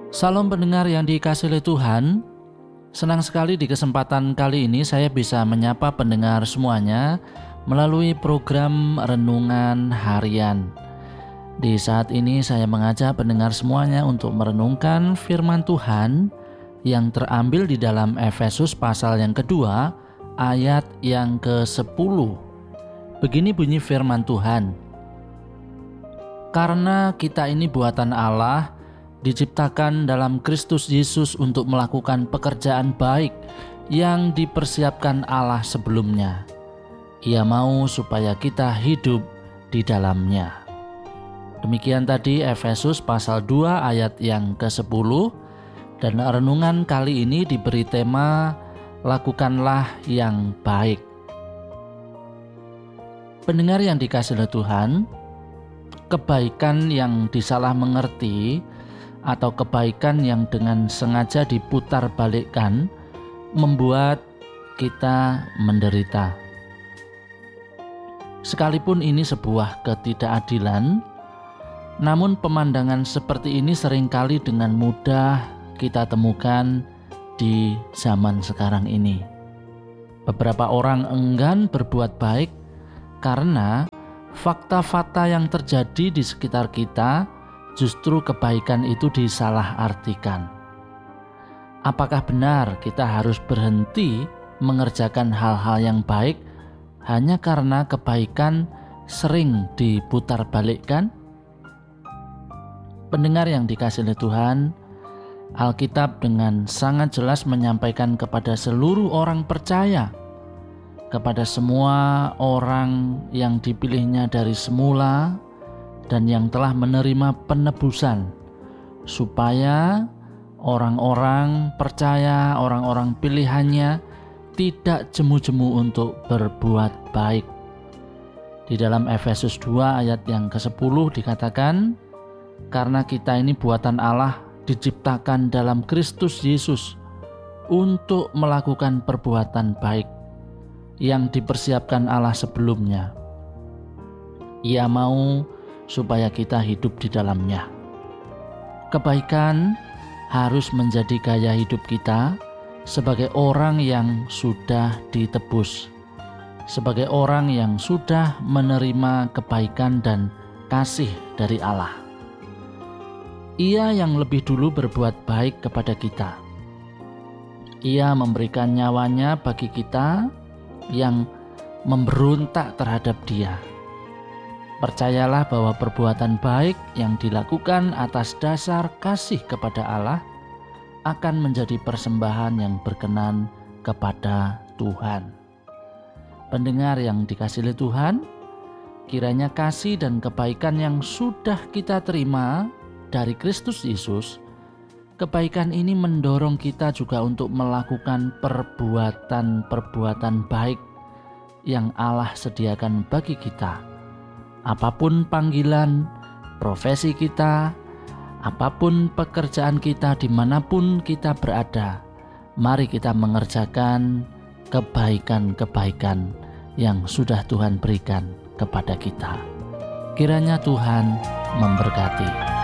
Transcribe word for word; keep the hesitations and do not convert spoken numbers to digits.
Salam pendengar yang dikasihi oleh Tuhan. Senang sekali di kesempatan kali ini saya bisa menyapa pendengar semuanya melalui program Renungan Harian. Di saat ini saya mengajak pendengar semuanya untuk merenungkan firman Tuhan yang terambil di dalam Efesus pasal yang kedua ayat yang kesepuluh. Begini bunyi firman Tuhan. Karena kita ini buatan Allah, diciptakan dalam Kristus Yesus untuk melakukan pekerjaan baik yang dipersiapkan Allah sebelumnya. Ia mau supaya kita hidup di dalamnya. Demikian tadi Efesus pasal dua ayat yang kesepuluh, dan renungan kali ini diberi tema lakukanlah yang baik. Pendengar yang dikasihi oleh Tuhan, kebaikan yang disalah mengerti atau kebaikan yang dengan sengaja diputar balikkan membuat kita menderita. Sekalipun ini sebuah ketidakadilan, namun pemandangan seperti ini seringkali dengan mudah kita temukan di zaman sekarang ini. Beberapa orang enggan berbuat baik karena fakta-fakta yang terjadi di sekitar kita justru kebaikan itu disalahartikan. Apakah benar kita harus berhenti mengerjakan hal-hal yang baik hanya karena kebaikan sering diputarbalikkan? Pendengar yang dikasihi oleh Tuhan, Alkitab dengan sangat jelas menyampaikan kepada seluruh orang percaya, kepada semua orang yang dipilihnya dari semula dan yang telah menerima penebusan, supaya orang-orang percaya, orang-orang pilihannya tidak jemu-jemu untuk berbuat baik. Di dalam Efesus dua ayat yang kesepuluh dikatakan, karena kita ini buatan Allah, diciptakan dalam Kristus Yesus untuk melakukan perbuatan baik yang dipersiapkan Allah sebelumnya. Ia mau supaya kita hidup di dalamnya. Kebaikan harus menjadi gaya hidup kita sebagai orang yang sudah ditebus, sebagai orang yang sudah menerima kebaikan dan kasih dari Allah. Ia yang lebih dulu berbuat baik kepada kita. Ia memberikan nyawanya bagi kita yang memberontak terhadap Dia. Percayalah bahwa perbuatan baik yang dilakukan atas dasar kasih kepada Allah akan menjadi persembahan yang berkenan kepada Tuhan. Pendengar yang dikasihi oleh Tuhan, kiranya kasih dan kebaikan yang sudah kita terima dari Kristus Yesus, kebaikan ini mendorong kita juga untuk melakukan perbuatan-perbuatan baik yang Allah sediakan bagi kita. Apapun panggilan, profesi kita, apapun pekerjaan kita, dimanapun kita berada, mari kita mengerjakan kebaikan-kebaikan yang sudah Tuhan berikan kepada kita. Kiranya Tuhan memberkati.